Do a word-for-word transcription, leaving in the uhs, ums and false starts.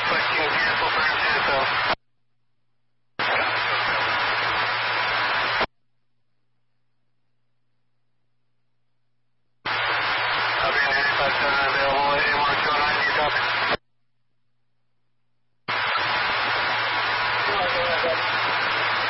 Requesting vehicle for San Antonio. I'll be ninety-five seven available. A one two nine, you copy?